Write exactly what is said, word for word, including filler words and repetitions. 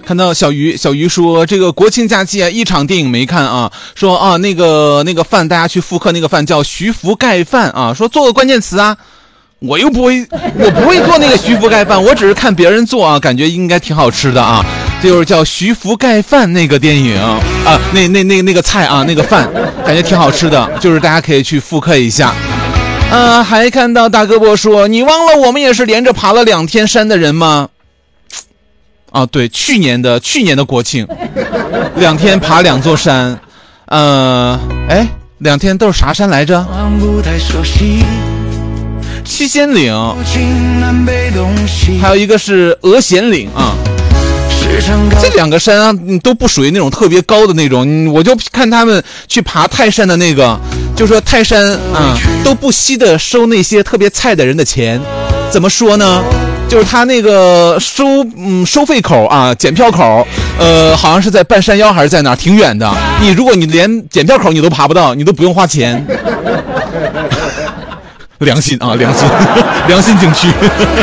看到小鱼，小鱼说这个国庆假期啊，一场电影没看啊，说啊那个那个饭大家去复刻那个饭叫徐福盖饭啊，说做个关键词啊，我又不会，我不会做那个徐福盖饭，我只是看别人做啊，感觉应该挺好吃的啊，这就是叫徐福盖饭那个电影啊，啊那那那那个菜啊，那个饭感觉挺好吃的，就是大家可以去复刻一下。呃，还看到大哥波说，你忘了我们也是连着爬了两天山的人吗？啊，对，去年的去年的国庆，两天爬两座山，呃，哎，两天都是啥山来着？七仙岭，还有一个是鹅贤岭啊。这两个山啊，都不属于那种特别高的那种，我就看他们去爬泰山的那个，就说泰山啊，都不惜的收那些特别菜的人的钱，怎么说呢？就是他那个收嗯收费口啊，检票口，呃，好像是在半山腰还是在哪儿，挺远的。你如果你连检票口你都爬不到，你都不用花钱。良心啊，良心，良心景区。